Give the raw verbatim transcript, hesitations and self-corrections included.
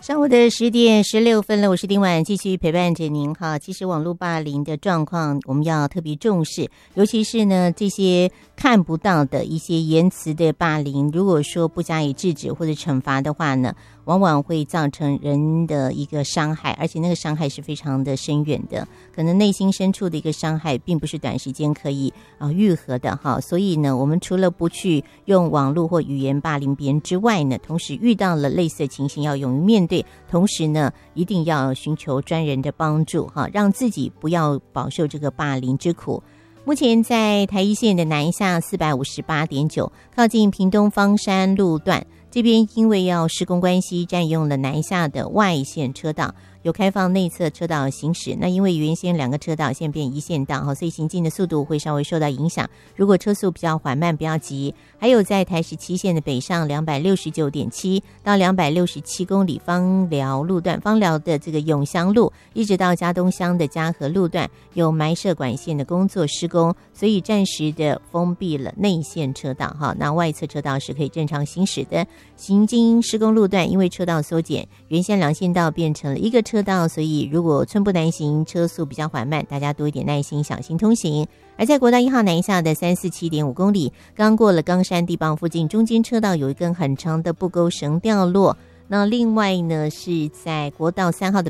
上午的十点十六分了，我是丁婉，继续陪伴着您哈。其实网络霸凌的状况，我们要特别重视，尤其是呢这些看不到的一些言辞的霸凌，如果说不加以制止或者惩罚的话呢，往往会造成人的一个伤害，而且那个伤害是非常的深远的，可能内心深处的一个伤害，并不是短时间可以啊愈合的哈。所以呢，我们除了不去用网络或语言霸凌别人之外呢，同时遇到了类似的情形，要勇于面对。同时呢，一定要寻求专人的帮助哈，让自己不要饱受这个霸凌之苦。目前在台一线的南下 四百五十八点九 靠近屏东方山路段，这边因为要施工关系，占用了南下的外线车道，有开放内侧车道行驶。那因为原先两个车道现在变一线道，所以行进的速度会稍微受到影响。如果车速比较缓慢，不要急。还有在台十七线的北上 两百六十九点七 到两百六十七公里芳寮路段，芳寮的这个永祥路一直到嘉东乡的嘉和路段有埋设管线的工作施工，所以暂时的封闭了内线车道哈，那外侧车道是可以正常行驶的。行经施工路段，因为车道缩减，原先两线道变成了一个车道，所以如果寸步难行，车速比较缓慢，大家多一点耐心，小心通行。而在国道一号南下的三四七点五公里，刚过了冈山地磅附近，中间车道有一根很长的布钩绳掉落。那另外呢，是在国道三号的